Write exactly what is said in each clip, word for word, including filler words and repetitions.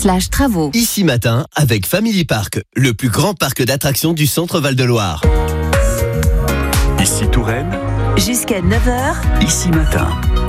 slash travaux. Ici Matin avec Family Park, le plus grand parc d'attractions du centre Val-de-Loire. Ici Touraine. Jusqu'à neuf heures. Ici Matin.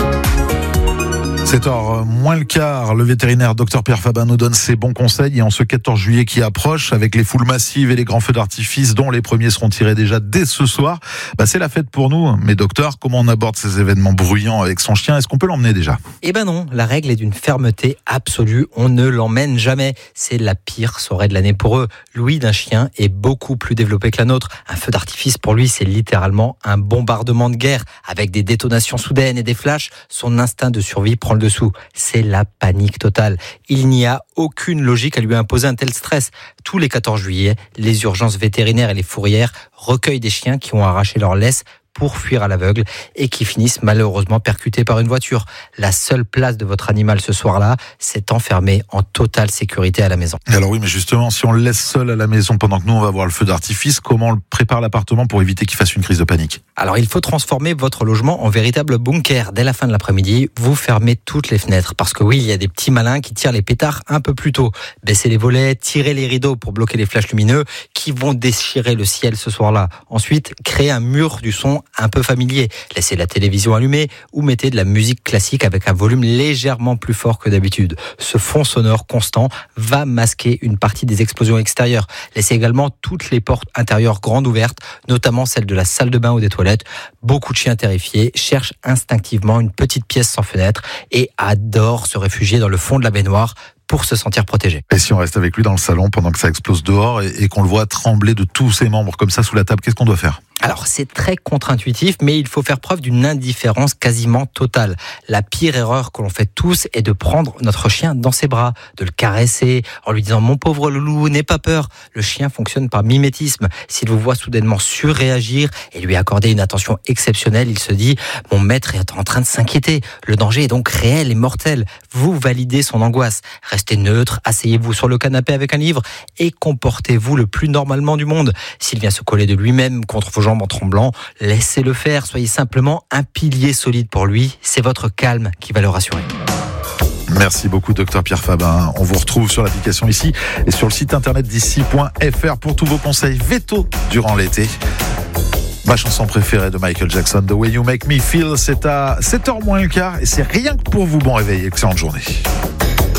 sept heures moins le quart, le vétérinaire docteur Pierre Fabbin nous donne ses bons conseils et en ce quatorze juillet qui approche, avec les foules massives et les grands feux d'artifice dont les premiers seront tirés déjà dès ce soir, bah c'est la fête pour nous. Mais docteur, comment on aborde ces événements bruyants avec son chien ? Est-ce qu'on peut l'emmener déjà ? Eh ben non, la règle est d'une fermeté absolue, on ne l'emmène jamais. C'est la pire soirée de l'année pour eux. L'ouïe d'un chien est beaucoup plus développée que la nôtre. Un feu d'artifice pour lui, c'est littéralement un bombardement de guerre. Avec des détonations soudaines et des flashs, son instinct de survie prend le dessous. C'est la panique totale. Il n'y a aucune logique à lui imposer un tel stress. Tous les quatorze juillet, les urgences vétérinaires et les fourrières recueillent des chiens qui ont arraché leur laisse pour fuir à l'aveugle et qui finissent malheureusement percutés par une voiture. La seule place de votre animal ce soir-là, c'est enfermé en totale sécurité à la maison. Alors oui, mais justement, si on le laisse seul à la maison pendant que nous on va voir le feu d'artifice, comment on le prépare l'appartement pour éviter qu'il fasse une crise de panique ? Alors il faut transformer votre logement en véritable bunker. Dès la fin de l'après-midi, vous fermez toutes les fenêtres parce que oui, il y a des petits malins qui tirent les pétards un peu plus tôt. Baissez les volets, tirez les rideaux pour bloquer les flashs lumineux qui vont déchirer le ciel ce soir-là. Ensuite, créez un mur du son un peu familier. Laissez la télévision allumée ou mettez de la musique classique avec un volume légèrement plus fort que d'habitude. Ce fond sonore constant va masquer une partie des explosions extérieures. Laissez également toutes les portes intérieures grandes ouvertes, notamment celle de la salle de bain ou des toilettes. Beaucoup de chiens terrifiés cherchent instinctivement une petite pièce sans fenêtre et adorent se réfugier dans le fond de la baignoire pour se sentir protégé. Et si on reste avec lui dans le salon pendant que ça explose dehors et, et qu'on le voit trembler de tous ses membres comme ça sous la table, qu'est-ce qu'on doit faire ? Alors c'est très contre-intuitif, mais il faut faire preuve d'une indifférence quasiment totale. La pire erreur que l'on fait tous est de prendre notre chien dans ses bras, de le caresser en lui disant « Mon pauvre loulou, n'aie pas peur ». Le chien fonctionne par mimétisme. S'il vous voit soudainement surréagir et lui accorder une attention exceptionnelle, il se dit « Mon maître est en train de s'inquiéter ». Le danger est donc réel et mortel. Vous validez son angoisse. Restez neutre, asseyez-vous sur le canapé avec un livre et comportez-vous le plus normalement du monde. S'il vient se coller de lui-même contre vos jambes en tremblant, laissez-le faire. Soyez simplement un pilier solide pour lui. C'est votre calme qui va le rassurer. Merci beaucoup, docteur Pierre Fabbin. On vous retrouve sur l'application ici et sur le site internet d'ici point f r pour tous vos conseils veto durant l'été. Ma chanson préférée de Michael Jackson, The Way You Make Me Feel, c'est à sept heures moins le quart et c'est rien que pour vous. Bon réveil, excellente journée.